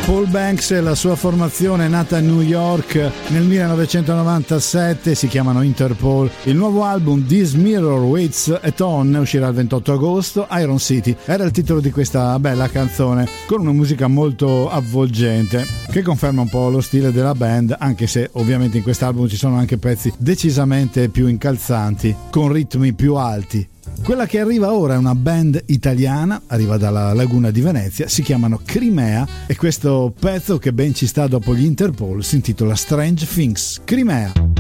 Paul Banks e la sua formazione nata a New York nel 1997, si chiamano Interpol. Il nuovo album This Mirror Waits at On uscirà il 28 agosto. Iron City era il titolo di questa bella canzone, con una musica molto avvolgente che conferma un po' lo stile della band, anche se ovviamente in quest'album ci sono anche pezzi decisamente più incalzanti, con ritmi più alti. Quella che arriva ora è una band italiana, arriva dalla Laguna di Venezia, si chiamano Crimea e questo pezzo che ben ci sta dopo gli Interpol si intitola Strange Things. Crimea.